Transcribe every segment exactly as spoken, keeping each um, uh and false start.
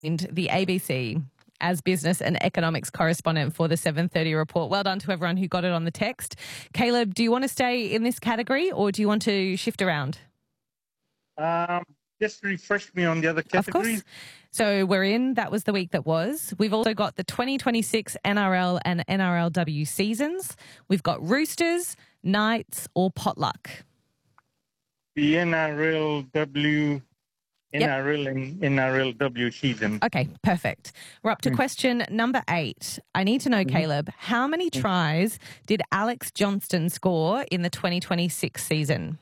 the A B C as business and economics correspondent for the seven thirty report. Well done to everyone who got it on the text. Caleb, do you want to stay in this category or do you want to shift around? Um, just refresh me on the other categories. Of course. So we're in, that was the week that was. We've also got the twenty twenty-six N R L and N R L W seasons. We've got Roosters, Knights or Potluck. The N R L W... Yep. N R L and N R L W season. Okay, perfect. We're up to question number eight. I need to know, Mm-hmm. Caleb, how many tries did Alex Johnston score in the twenty twenty-six season?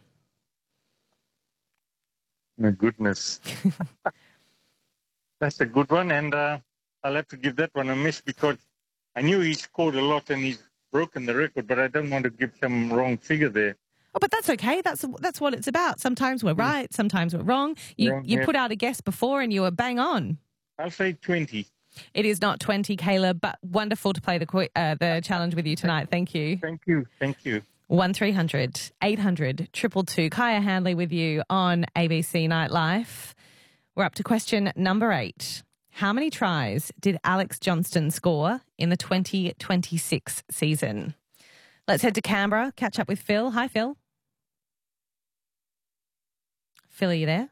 My goodness. That's a good one, and uh, I'll have to give that one a miss because I knew he scored a lot and he's broken the record, but I don't want to give some wrong figure there. Oh, but that's okay. That's that's what it's about. Sometimes we're right, sometimes we're wrong. You Wrong, you yeah. put out a guess before and you were bang on. I'll say twenty. It is not twenty, Caleb, but wonderful to play the qu- uh, the challenge with you tonight. Thank you. Thank you. Thank you. one three hundred eight hundred two two two. Kaya Handley with you on A B C Nightlife. We're up to question number eight. How many tries did Alex Johnston score in the twenty twenty-six season? Let's head to Canberra, catch up with Phil. Hi, Phil. Phil, are you there?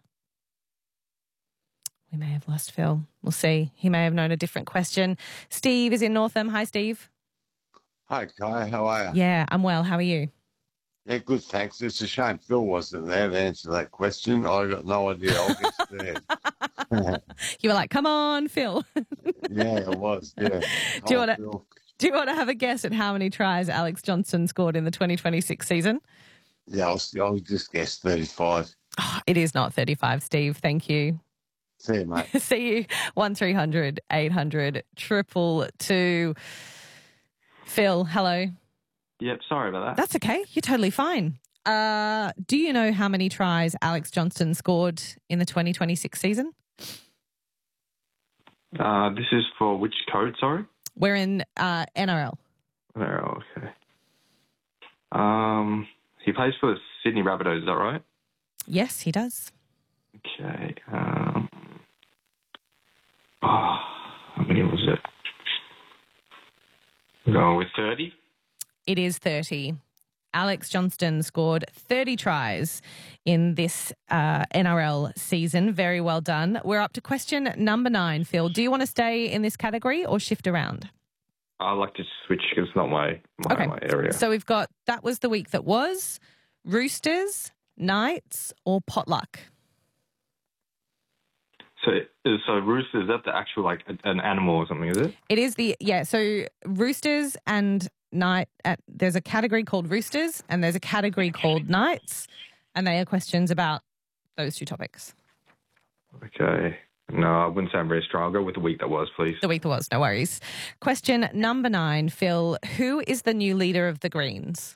We may have lost Phil. We'll see. He may have known a different question. Steve is in Northam. Hi, Steve. Hi, Kai. How are you? Yeah, I'm well. How are you? Yeah, good, thanks. It's a shame Phil wasn't there to answer that question. I got no idea. I'll get there. You were like, come on, Phil. Yeah, it was, yeah. Do you Hi, want to Phil. do you want to have a guess at how many tries Alex Johnston scored in the twenty twenty-six season? Yeah, I'll, I'll just guess thirty-five. Oh, it is not thirty-five, Steve. Thank you. See you, mate. See you. one three hundred eight hundred two two two. Phil, hello. Yep, sorry about that. That's okay. You're totally fine. Uh, do you know how many tries Alex Johnston scored in the twenty twenty-six season? Uh, this is for which code, sorry? We're in uh, N R L. Oh, okay. Um, he plays for the Sydney Rabbitohs, is that right? Yes, he does. Okay. Um, oh, how many was it? I'm going with thirty. It is thirty. Alex Johnston scored thirty tries in this uh, N R L season. Very well done. We're up to question number nine, Phil. Do you want to stay in this category or shift around? I like to switch because it's not my, my, Okay. my area. So we've got, that was the week that was, Roosters, Knights or Potluck? So, so rooster, is that the actual, like, an animal or something, is it? It is the, yeah, so Roosters and Night, at, there's a category called Roosters and there's a category called Knights, and they are questions about those two topics. Okay. No, I wouldn't say I'm very strong. I'll go with the week that was, please. The week that was, no worries. Question number nine, Phil. Who is the new leader of the Greens?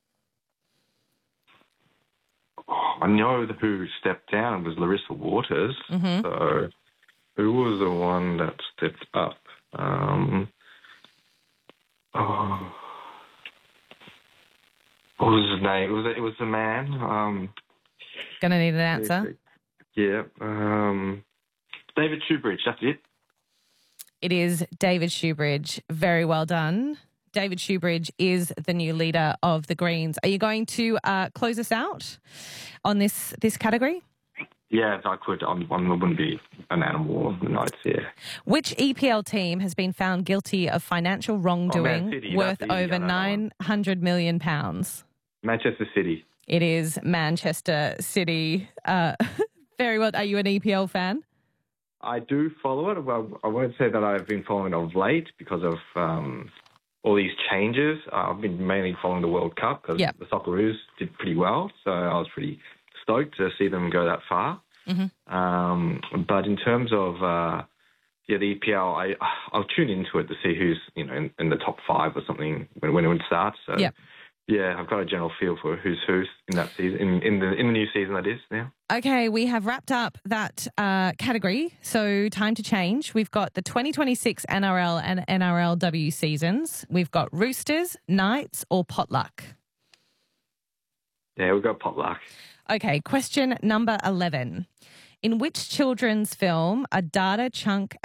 Oh, I know who stepped down was Larissa Waters. Mm-hmm. So who was the one that stepped up? Um, oh, what was his name? It was a, it was a man. Um, Gonna need an answer. Yeah. Um, David Shoebridge, that's it. It is David Shoebridge. Very well done. David Shoebridge is the new leader of the Greens. Are you going to uh, close us out on this this category? Yeah, if I could. I wouldn't be an animal or the Knights, yeah. Which E P L team has been found guilty of financial wrongdoing Man City, worth that's easy, I over know that one. nine hundred million pounds? Manchester City. It is Manchester City. Uh, very well. Are you an E P L fan? I do follow it. Well, I won't say that I've been following it of late because of um, all these changes. Uh, I've been mainly following the World Cup because Yep. the Socceroos did pretty well. So I was pretty stoked to see them go that far. Mm-hmm. Um, but in terms of uh, yeah, the E P L, I I'll tune into it to see who's you know in, in the top five or something when when it starts. So Yep. yeah, I've got a general feel for who's who's in that season in, in the in the new season that is now. Okay, we have wrapped up that uh, category, so time to change. We've got the twenty twenty-six N R L and N R L W seasons. We've got Roosters, Knights or Potluck. Yeah, we've got Potluck. Okay, question number eleven. In which children's film are Dada, Chunk